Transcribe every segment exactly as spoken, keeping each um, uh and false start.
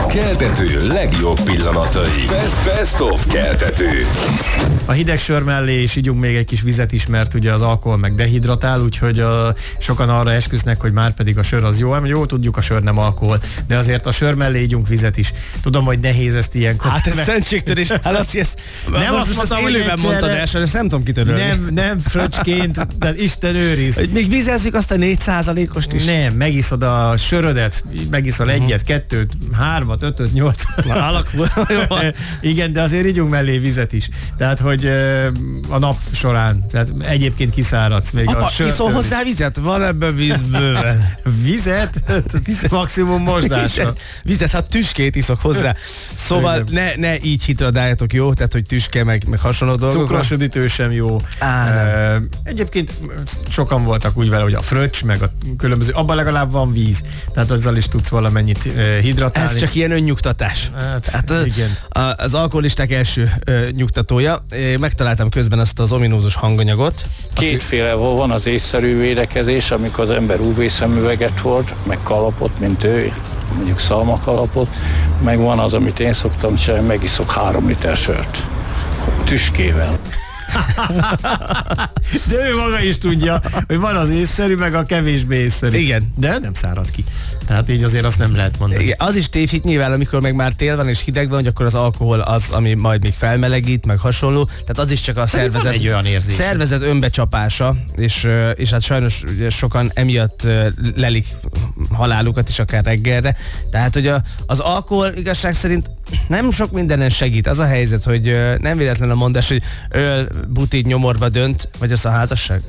keltető legjobb pillanatai. Best, best of keltető. A hideg sör mellé is ígyunk még egy kis vizet is, mert ugye az alkohol meg dehidratál, úgyhogy a, sokan arra esküsznek, hogy már pedig a sör az jó. Jó, tudjuk, a sör nem alkohol, de azért a sör mellé ígyunk vizet is. Tudom, hogy nehéz ezt ilyenkor. Hát ez szentségtörés. Hát Laci, ezt nem azt mondtam, hogy élőben mondtad el, ezt nem tudom kitörölni. Nem, nem fröccsként, de Isten őriz. Hogy még vizezzük azt a négy százalékost is. Nem, megiszod a sörödet, megiszol uh-huh. egyet, kettőt, hármat, ötöt, nyolcat. Már alakul. Igen, de azért ígyunk mellé vizet is. Tehát, hogy a nap során, tehát egyébként kiszáradsz még Apa, a sörtől. iszol hozzá vizet? Van ebben víz bőven. Vizet? Maximum mosdásra. Vizet, vizet, hát tüskét iszok hozzá. Szóval ne, ne így hidratáljatok, jó? Tehát, hogy tüske, meg, meg hasonló dolgok. Cukros üdítő sem jó. Á, uh, egyébként sokan voltak úgy vele, hogy a fröccs, meg a különböző, abban legalább van víz. Tehát azzal is tudsz valamennyit uh, hidratálni. Ez csak ilyen önnyugtatás. Hát, hát, igen. A, az alkoholisták első uh, nyugtatója. Én megtaláltam közben azt az ominózus hanganyagot. Kétféle van az észszerű védekezés, amikor az ember ú vé szemüveget hord, meg kalapot, mint ő, mondjuk szalmakalapot, meg van az, amit én szoktam csinálni, megiszok három liter sört. Tüskével. De ő maga is tudja, hogy van az észszerű, meg a kevésbé észszerű. Igen. De nem szárad ki. Tehát így azért azt nem lehet mondani. Igen, az is tévhit nyilván, amikor meg már tél van és hideg van, hogy akkor az alkohol az, ami majd még felmelegít, meg hasonló. Tehát az is csak a szervezet, egy olyan érzés. szervezet önbecsapása, és, és hát sajnos sokan emiatt lelik halálukat is akár reggelre. Tehát, hogy a, az alkohol igazság szerint nem sok mindenen segít. Az a helyzet, hogy nem véletlen a mondás, hogy öl, butit nyomorba dönt, vagy az a házasság?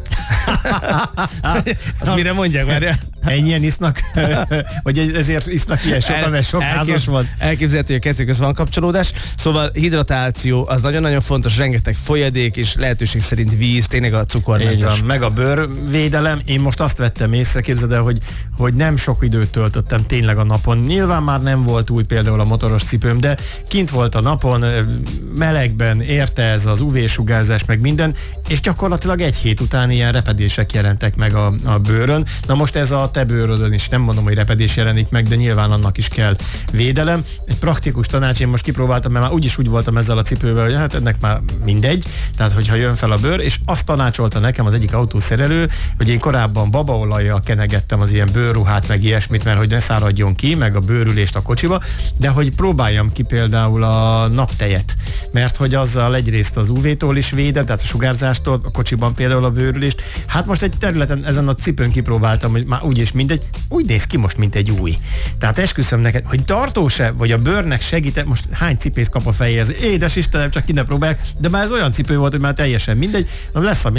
Azt mire mondják már? Ennyien isznak? Vagy ezért isznak ilyen sokan, mert sok Elkép, házas van? Elképzelhető, hogy a kettő között van kapcsolódás. Szóval hidratáció az nagyon-nagyon fontos, rengeteg folyadék és lehetőség szerint víz, tényleg a cukormentes. Meg a bőrvédelem. Én most azt vettem észre, képzeld el, hogy, hogy nem sok időt töltöttem tényleg a napon. Nyilván már nem volt új például a motoros cipőm, de kint volt a napon, melegben érte ez az ú vé-sugárzás, meg minden, és gyakorlatilag egy hét után ilyen repedések jelentek meg a, a bőrön. Na most ez a te bőrödön is, nem mondom, hogy repedés jelenik meg, de nyilván annak is kell védelem. Egy praktikus tanács, én most kipróbáltam, mert már úgyis úgy voltam ezzel a cipővel, hogy hát ennek már mindegy, tehát hogyha jön fel a bőr, és azt tanácsolta nekem az egyik autószerelő, hogy én korábban babaolajjal kenegettem az ilyen bőrruhát, meg ilyesmit, mert hogy ne száradjon ki, meg a bőrülést a kocsiba, de hogy próbáljam ki például a naptejet, mert hogy azzal egyrészt az ú vé-tól is védett, tehát a sugárzástól, a kocsiban például a bőrülést. Hát most egy területen ezen a cipőn kipróbáltam, hogy már úgyis mindegy, úgy néz ki most, mint egy új. Tehát esküszöm neked, hogy tartós-e, vagy a bőrnek segít, most hány cipész kap a fejéhez? Édes Istenem, csak ki ne próbálják, de már ez olyan cipő volt, hogy már teljesen mindegy, lesz a